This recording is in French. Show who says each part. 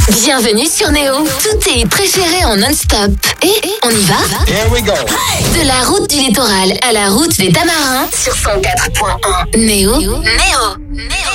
Speaker 1: Bienvenue sur Néo. Tous tes préférés en non-stop. Et on y va?
Speaker 2: Here we go.
Speaker 1: De la route du littoral à la route des Tamarins sur 104.1. Néo.